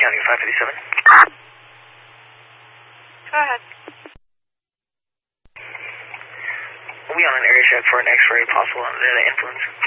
County 557. Go ahead. We on an area check for an X-ray possible under the influence.